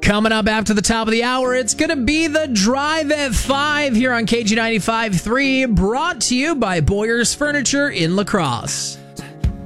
Coming up after the top of the hour, it's going to be the Drive at 5 here on KG95.3, brought to you by Boyer's Furniture in La Crosse.